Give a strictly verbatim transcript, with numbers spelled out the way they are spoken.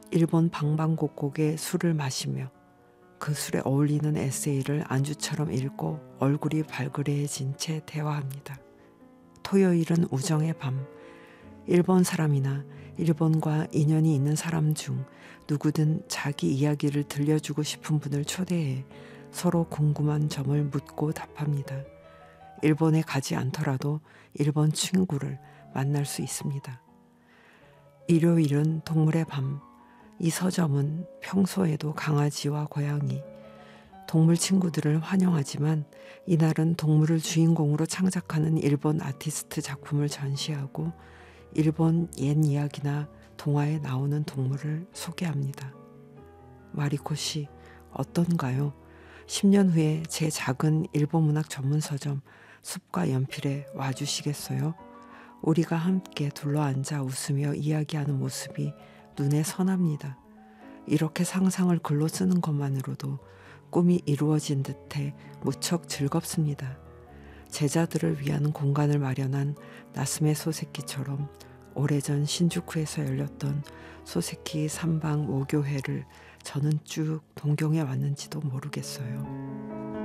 일본 방방곡곡의 술을 마시며 그 술에 어울리는 에세이를 안주처럼 읽고 얼굴이 발그레해진 채 대화합니다. 토요일은 우정의 밤. 일본 사람이나 일본과 인연이 있는 사람 중 누구든 자기 이야기를 들려주고 싶은 분을 초대해 서로 궁금한 점을 묻고 답합니다. 일본에 가지 않더라도 일본 친구를 만날 수 있습니다. 일요일은 동물의 밤. 이 서점은 평소에도 강아지와 고양이, 동물 친구들을 환영하지만 이날은 동물을 주인공으로 창작하는 일본 아티스트 작품을 전시하고 일본 옛 이야기나 동화에 나오는 동물을 소개합니다. 마리코 씨, 어떤가요? 십 년 후에 제 작은 일본 문학 전문 서점 숲과 연필에 와주시겠어요? 우리가 함께 둘러앉아 웃으며 이야기하는 모습이 눈에 선합니다. 이렇게 상상을 글로 쓰는 것만으로도 꿈이 이루어진 듯해 무척 즐겁습니다. 제자들을 위한 공간을 마련한 나스메 소세키처럼 오래전 신주쿠에서 열렸던 소세키 삼방 모교회를 저는 쭉 동경해 왔는지도 모르겠어요.